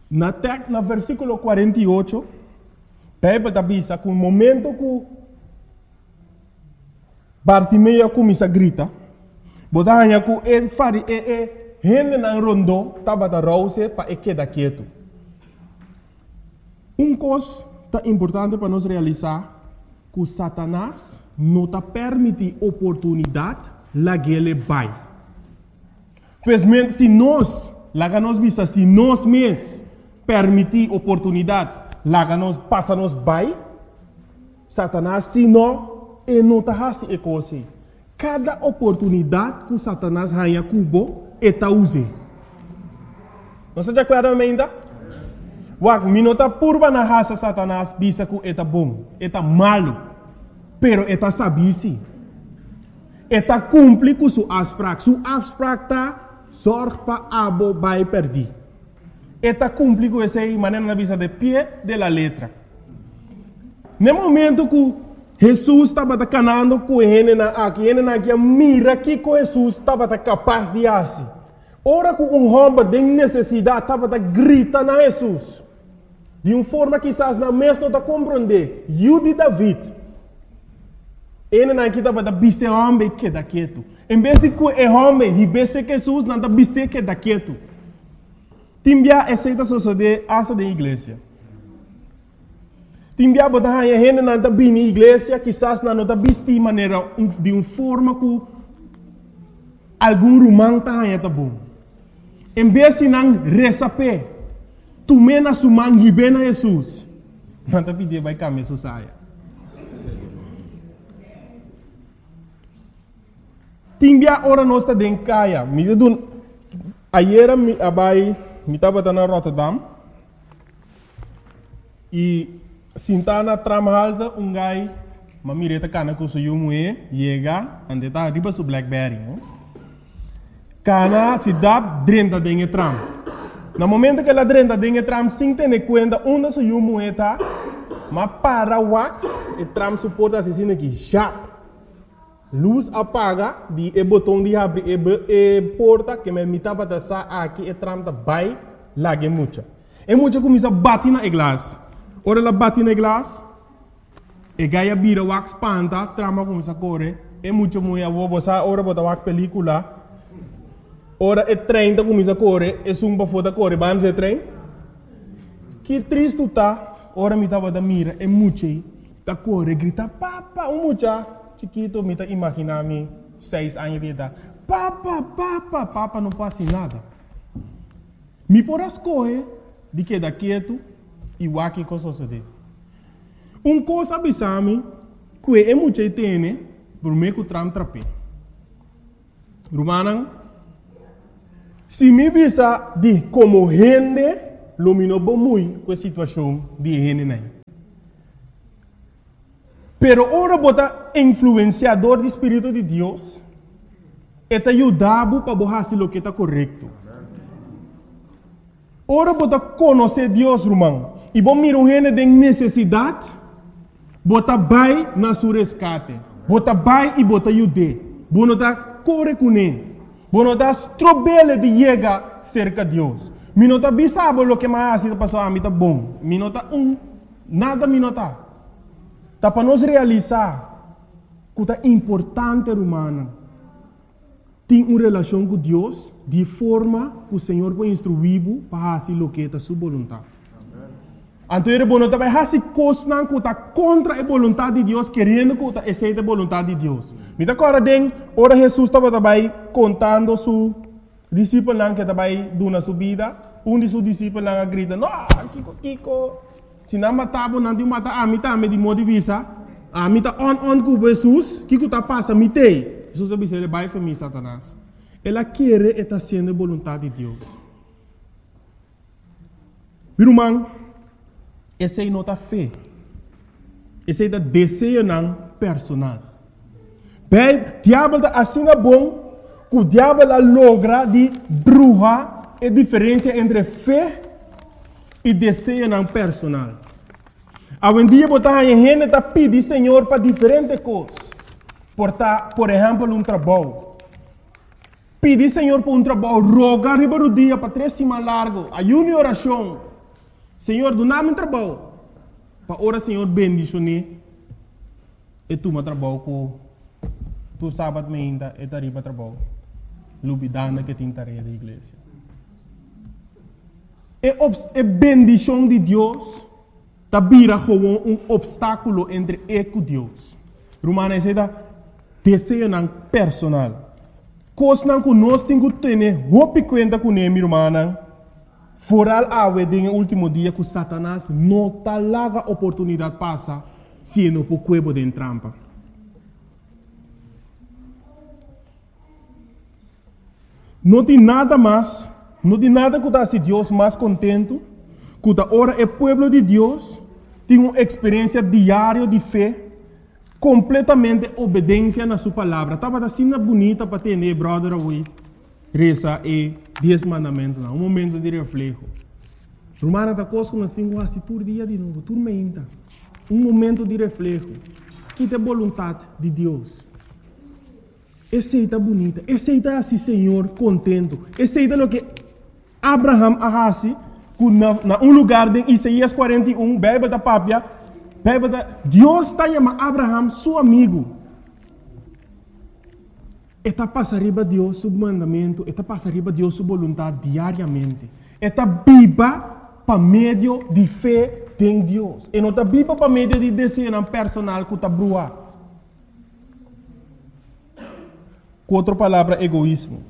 No versículo 48, Bíblia avisa que no momento que Bartimeu começa a gritar, botava que ele fari gente na rondo estava da rouse para quedar quieto. Coisa importante para nós realizar que Satanás não está permitindo oportunidade lá que ele vai. Pois se nós mesmos permitir oportunidade lá que nós passamos vai, Satanás se não está fazendo coisa. Cada oportunidade que Satanás ganha cubo está usando. Não se acorda ainda? Minota purba na raça Satanás bisa que está bom, está malo, pero está sabisi. Está cumpre com sua abstract. Sua abstract está sorte para abo vai perder. Está cumpre com essa maneira na visa de pé de la letra. No momento que Jesus estava canando com ele aqui, mira que Jesus estava capaz de fazer. Ora que homem de necessidade estava gritando a Jesus. De uma forma que quizás não mesmo está compreender. Eu de David. Ele aqui estava bise homem que da quieto. Em vez de que o homem ribesse Jesus, não está bise que da quieto. Timbia aceita suceder asa da igreja. Timbia botar a gente não está bem na igreja, quizás não está biste de maneira de uma forma que algum romano está bom. Em vez de não receber, tu mena sua mão ribena Jesus. Não está pedindo vai caminhar sua saia. Timbia ora nós está dentro caia. Ayer me estava na Rotterdam e sentana trama alta gai mamireta cana com seu moe chega ande tá riba su Blackberry. Cana se dá drenta dentro tram. No momento que ela drenta dentro tram, sem ter conta onde seu moe tá, mas para o tram suporta assim aqui, já. Luz apaga, o botão de abrir a porta que me mitava da sa aqui, o tram da vai lá que muita. E muita começa a bater na glass. Ora ela bate na glass, e gaia vira o espanta, trama começa a correr, e muita mulher vou botar ora botar o película. Ora o trem começa a correr, e sumba foda correr, vamos o trem. Que triste tá, ora me tava da mira, e muita tá correr, grita papa, mucha chiquito me tá imaginando 6 anos de idade. Papa não passa nada. Me por as correr, de que da quieto, e o que coisa sucede. Coisa abisame, que é muito tem, por meio que o tram trape. Romana, se me visa de como gente, lumino muito com a situação de gente nem. Pero ora bota influenciador do Espírito de Deus, eta ajudava para fazer o que está correto. Ora bota conhecer Deus, irmão. E bom mirar gente de necessidade, bota vai na sua resgate. Bota vai e bota ajude. Bono da corre com ele. Bono da strobele de chegar cerca de Deus. Minota bisabo lo que mais está passando a mim tá bom. Minota nada minota. Tá para nós realizar que é importante, humana, ter uma relação com Deus de forma que o Senhor vai instruir para fazer o que é a sua vontade. Então, ele vai fazer coisas que está contra a vontade de Deus, querendo que aceite a vontade de Deus. Me dá agora, ora Jesus estava também contando seu discípulo que estava dando a sua vida. De seus discípulos grita, não, Kiko. Se não matava, não mata a mim também de modo de vista. A mim está on com Jesus. O que está passando? Me tem. Jesus disse, ele vai para mim, Satanás. Ela quer estar sendo a vontade de Deus. Meu irmão, essa é nota fé. Essa é o desejo personal. Bem, o diabo está assim bom que o diabo logra de bruxa a diferença entre fé e desejo personal. Hoje em dia, a gente está pedindo Senhor para diferentes coisas. Por exemplo, trabalho. Pedir Senhor para trabalho, rogar o dia para 3 semanas largo, ayuno e oração. Senhor, do nada trabalho. Para ora, Senhor, bendicione. E tu me trabalho com tu sábado ainda e tarifa trabalho. Lubidana que tem tarefa da igreja. É bendição de Deus. Tá vira como obstáculo entre eu e Deus. Romana diz desejo não personal. Coisa não que nós temos que ter roupa conta com ele, irmã. Foral awe den último dia que Satanás não tá larga oportunidade passa se não por cuebo de trampa. Não tem nada mais, não tem nada que se Deus mais contento, que ora é povo de Deus, tem uma experiência diária de fé, completamente obediência na sua palavra. Estava assim bonita para ter, brother, away. Reza e 10 mandamentos, um momento de reflexo. Romana está conosco assim, quase todo dia de novo, tudo ainda. Um momento de reflexo. Que é a vontade de Deus. Aceita bonita, aceita assim, Senhor, contento. Aceita o que Abraham arrasi, na um lugar de Isaías 41, Bíblia da Pápia, Deus está chamando Abraham, seu amigo. Eta passa arriba Deus seu mandamento, eta passa arriba Deus sua vontade diariamente. Eta viva para meio de fé em Deus. E não está viva para meio de desejo personal que está brua. Com outra palavra, egoísmo.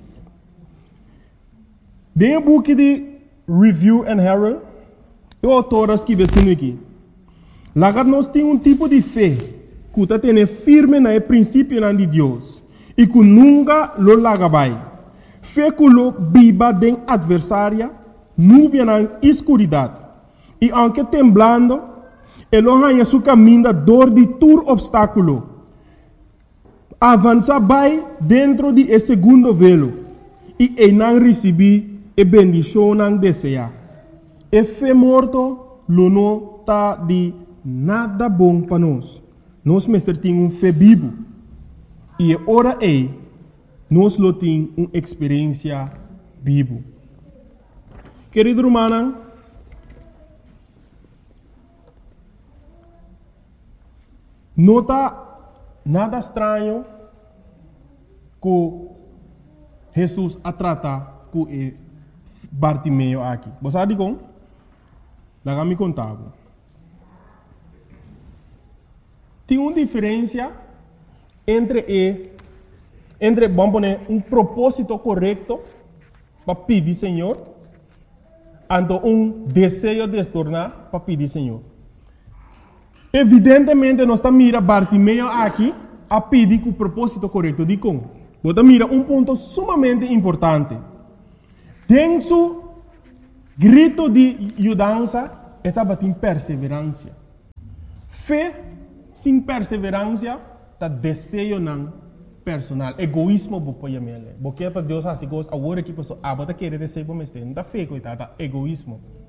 Dentro do book de Review and Herald, o autor escreve assim aqui. Lá nós temos um tipo de fé que está tendo firme no princípio de Deus. E que nunca lo lagabai. Fé que lo viva de adversária, nuvem na escuridade. E aunque temblando, ele arranha seu caminho dor de todo obstáculo. Avança vai dentro de esse segundo velo. E ele não recebe a bendição não deseja. E fé morto, lo não está de nada bom para nós. Nós mestre temos fé vivo. E ora nós não temos uma experiência viva. Querido irmão, não está nada estranho que Jesus a tratar com Bartimeu aqui. Você sabe como? Lá me contava. Tem uma diferença entre vamos poner propósito correto para pedir Senhor, e desejo de se tornar para pedir Senhor. Evidentemente, nós estamos mirando Bartimeu aqui a pedir com o propósito correto. De como? Você mira ponto sumamente importante. Tem su grito de ajudança, estava em perseverança. Fé sem perseverança, tá desejo não personal, egoísmo bopo yamele. Porque para Deus assim coisa agora que pessoa abota querer desejo para mestre, não tá fé coitada, egoísmo.